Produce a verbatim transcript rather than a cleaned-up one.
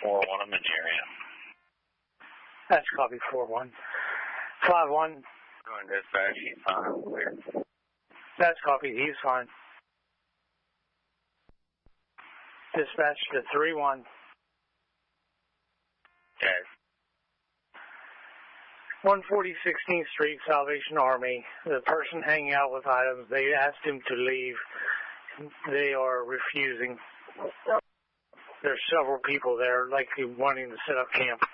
four one, I'm in the area. That's copy four one. five one. Going dispatch, he's fine. Clear. That's copy, he's fine. Dispatch to three one. Okay. one forty sixteenth Street, Salvation Army. The person hanging out with items, they asked him to leave. They are refusing. There's several people there likely wanting to set up camp.